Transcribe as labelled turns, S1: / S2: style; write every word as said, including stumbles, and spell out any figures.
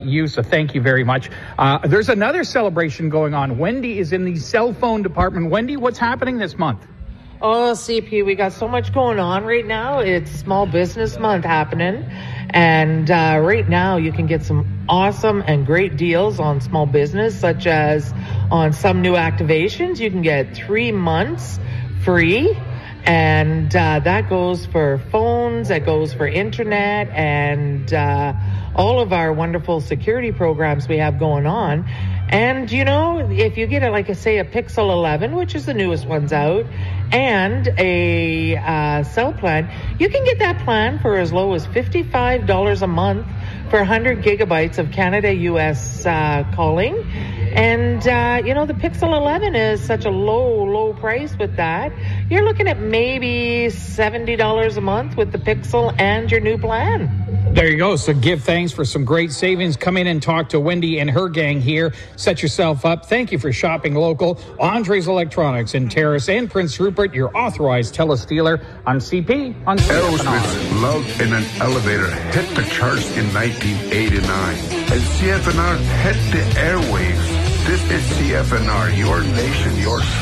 S1: you, so thank you very much. Uh, there's another celebration going on. Wendy is in the cell phone department. Wendy, what's happening this month?
S2: Oh, C P, we got so much going on right now. It's Small Business Month happening. And uh, right now you can get some awesome and great deals on small business, such as on some new activations. You can get three months free. And uh, that goes for phones, that goes for internet, and uh, all of our wonderful security programs we have going on. And, you know, if you get, a, like I say, a Pixel eleven, which is the newest one's out, and a uh, cell plan, you can get that plan for as low as fifty-five dollars a month for one hundred gigabytes of Canada U S uh, calling. And, uh, you know, the Pixel eleven is such a low, low price with that. You're looking at maybe seventy dollars a month with the Pixel and your new plan.
S1: There you go. So give thanks for some great savings. Come in and talk to Wendy and her gang here. Set yourself up. Thank you for shopping local. Andres Electronics in Terrace and Prince Rupert, your authorized TELUS dealer on C P. On
S3: Aerosmith's Love in an Elevator hit the charts in nineteen eighty-nine. And C F N R hit the airwaves. This is C F N R, your nation, your